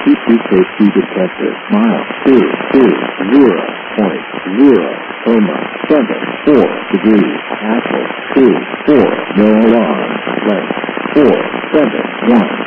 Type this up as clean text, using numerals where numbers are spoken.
T2 safety detector. Mile 220.074 degrees. Apple 24. No alarm. Length 471.